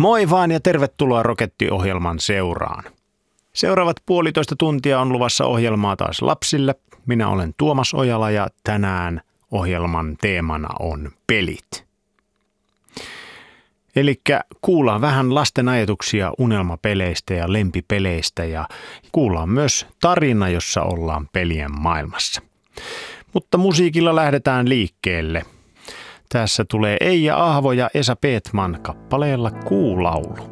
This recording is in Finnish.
Moi vaan ja tervetuloa Roketti-ohjelman seuraan. Seuraavat 1,5 tuntia on luvassa ohjelmaa taas lapsille. Minä olen Tuomas Ojala ja tänään ohjelman teemana on pelit. Elikkä kuullaan vähän lasten ajatuksia unelmapeleistä ja lempipeleistä ja kuullaan myös tarina, jossa ollaan pelien maailmassa. Mutta musiikilla lähdetään liikkeelle. Tässä tulee Eija Ahvo ja Esa Peetman kappaleella Kuulaulu.